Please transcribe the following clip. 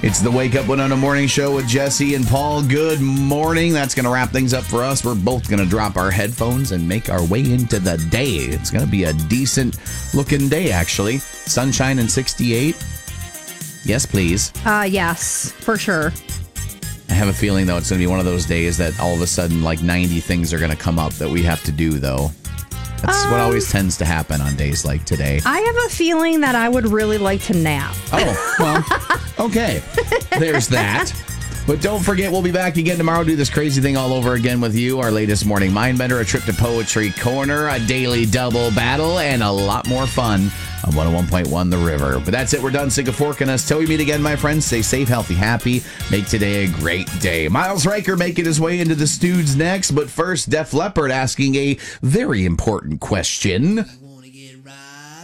It's the Wake Up Winona Morning Show with Jesse and Paul. Good morning. That's going to wrap things up for us. We're both going to drop our headphones and make our way into the day. It's going to be a decent looking day, actually. Sunshine and 68. Yes, please. Yes, for sure. I have a feeling, though, it's going to be one of those days that all of a sudden, like 90 things are going to come up that we have to do, though. That's what always tends to happen on days like today. I have a feeling that I would really like to nap. Oh, well, okay. There's that. But don't forget, we'll be back again tomorrow. Do this crazy thing all over again with you. Our latest morning mind bender, a trip to Poetry Corner, a daily double battle, and a lot more fun on 101.1 The River. But that's it. We're done. Sick of forking us. Till we meet again, my friends. Stay safe, healthy, happy. Make today a great day. Miles Riker making his way into the Stoods next. But first, Def Leppard asking a very important question.